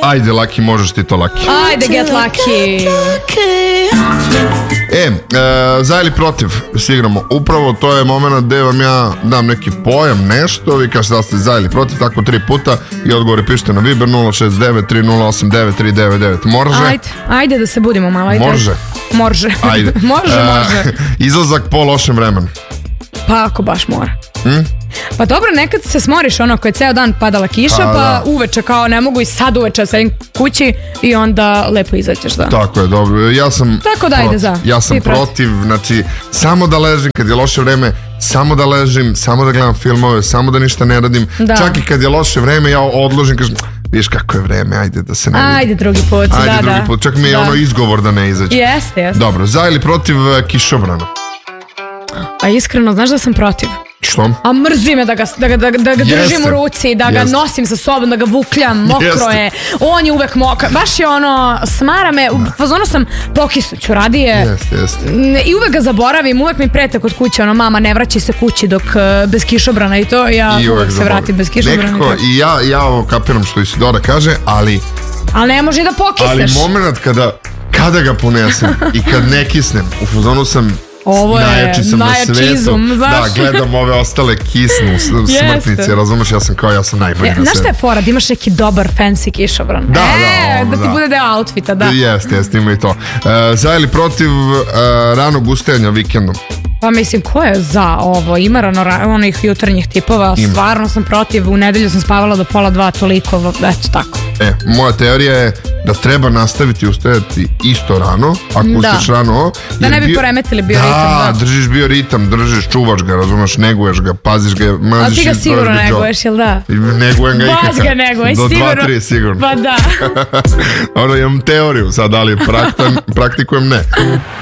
Ajde, Laki, možeš ti to, Laki. Ajde, get lucky. Za ili protiv se igramo. Upravo to je moment gde vam ja dam neki pojam, nešto, vi kažete da ste za ili protiv, tako 3 puta i odgovore pišete na Viber 069-3089-399. Može? Ajde da se budimo malo. Ajde. Može. Ajde. Može. Izlazak po lošem vremenu. Pa ako baš mora. Pa dobro, nekad se smoriš ono ko je ceo dan padala kiša, pa uveče kao ne mogu i sad uveče sedim kući i onda lepo izađeš, da. Tako je, dobro. Ja sam tako da ide za. Ja sam protiv, znači samo da ležim kad je loše vreme, samo da ležim, samo da gledam filmove, samo da ništa ne radim. Čak i kad je loše vreme ja odložim, kažem viš kako je vreme, ajde da se ne vidi. Ajde drugi put, put. Čak mi je ono izgovor da ne izađe. Jeste. Dobro, za ili protiv kišobrana? A iskreno, znaš da sam protiv? Što? A mrzi me da ga držim u ruci, da ga nosim sa sobom, da ga vukljam, mokro je, on je uvek mokar, baš je ono, smara me, u fazonu sam pokisnuću radije i uvek ga zaboravim, uvek mi prete kod kuće, ono, mama ne vraćaj se kući dok bez kišobrana i to, ja uvek se vratim bez kišobrana. Nekako, i ja ovo kapiram što Isidora kaže, ali ne može da pokisneš. Ali moment kada ga ponesem i kad ne kisnem, u fazonu sam najjači sam na svetu. Da, gledam ove ostale kisnu smrtnice, razumeš, ja sam najbolji na svetu. Znaš šta je fora, da imaš neki dobar fancy kišobran? Da ti bude deo outfita, da. Jeste, ima i to. Za ili protiv ranog ustajanja vikendom? Pa mislim, ko je za ovo? Ima onih jutarnjih tipova, stvarno sam protiv, u nedelju sam spavala do 1:30, toliko, eto tako. Moja teorija je da treba nastaviti ustajati isto rano, ako ustaješ rano. Da ne bi poremetili bioritam. Da, držiš bioritam, čuvaš ga, razumeš, neguješ ga, paziš ga, maziš. Ali ti ga sigurno neguješ, jel da? Negujem ga ikakva. Baš ga neguješ, sigurno. Do 2-3 sigurno. Pa da. Imam teoriju sad, ali praktikujem ne.